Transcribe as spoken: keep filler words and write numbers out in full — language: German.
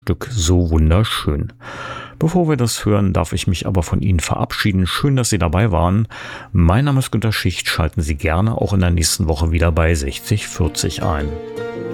Stück so wunderschön. Bevor wir das hören, darf ich mich aber von Ihnen verabschieden. Schön, dass Sie dabei waren. Mein Name ist Günter Schicht. Schalten Sie gerne auch in der nächsten Woche wieder bei sechzig vierzig ein.